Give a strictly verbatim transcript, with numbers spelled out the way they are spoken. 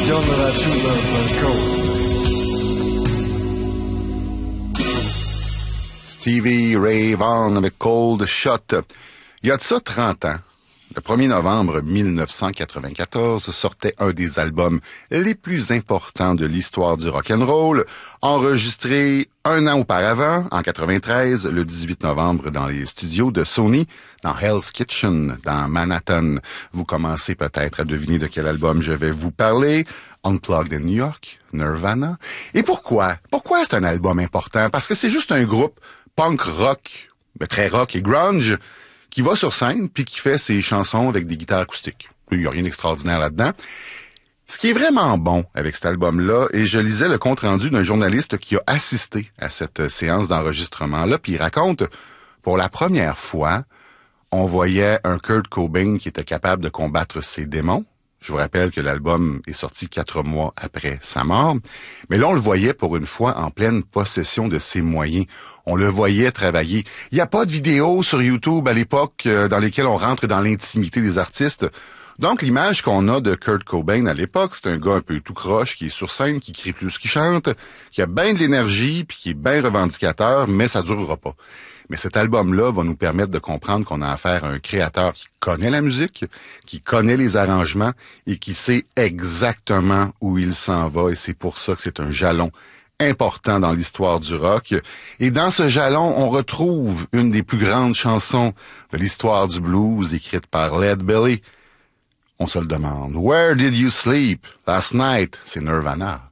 l'émission de la True Love Code. Stevie Ray Vaughan avec Cold Shot. Il y a de ça trente ans, le premier novembre mille neuf cent quatre-vingt-quatorze, sortait un des albums les plus importants de l'histoire du rock'n'roll, enregistré un an auparavant, en quatre-vingt-treize, le dix-huit novembre, dans les studios de Sony, dans Hell's Kitchen, dans Manhattan. Vous commencez peut-être à deviner de quel album je vais vous parler. Unplugged in New York, Nirvana. Et pourquoi? Pourquoi c'est un album important? Parce que c'est juste un groupe punk rock, très rock et grunge, qui va sur scène puis qui fait ses chansons avec des guitares acoustiques. Il n'y a rien d'extraordinaire là-dedans. Ce qui est vraiment bon avec cet album-là, et je lisais le compte-rendu d'un journaliste qui a assisté à cette séance d'enregistrement-là, puis il raconte, pour la première fois, on voyait un Kurt Cobain qui était capable de combattre ses démons. Je vous rappelle que l'album est sorti quatre mois après sa mort. Mais là, on le voyait pour une fois en pleine possession de ses moyens. On le voyait travailler. Il n'y a pas de vidéos sur YouTube à l'époque euh, dans lesquelles on rentre dans l'intimité des artistes. Donc, l'image qu'on a de Kurt Cobain à l'époque, c'est un gars un peu tout croche, qui est sur scène, qui crie plus qu'il chante, qui a bien de l'énergie, puis qui est bien revendicateur, mais ça durera pas. Mais cet album-là va nous permettre de comprendre qu'on a affaire à un créateur qui connaît la musique, qui connaît les arrangements et qui sait exactement où il s'en va. Et c'est pour ça que c'est un jalon important dans l'histoire du rock. Et dans ce jalon, on retrouve une des plus grandes chansons de l'histoire du blues, écrite par Lead Belly. On se le demande. Where did you sleep last night? C'est Nirvana.